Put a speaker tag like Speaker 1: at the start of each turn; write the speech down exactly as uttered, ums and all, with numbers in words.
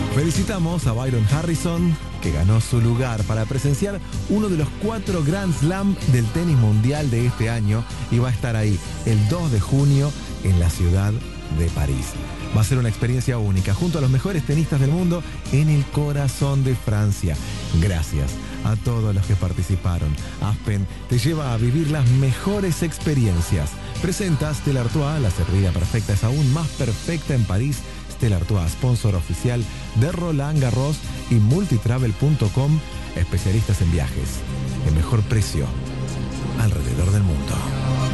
Speaker 1: Felicitamos a Byron Harrison, que ganó su lugar para presenciar uno de los cuatro Grand Slam del tenis mundial de este año y va a estar ahí el dos de junio en la ciudad de París. Va a ser una experiencia única, junto a los mejores tenistas del mundo en el corazón de Francia. Gracias a todos los que participaron. Aspen te lleva a vivir las mejores experiencias. Presenta Stella Artois, la cerveza perfecta es aún más perfecta en París. Stella Artois, sponsor oficial de Roland Garros y multitravel punto com, especialistas en viajes. El mejor precio alrededor del mundo.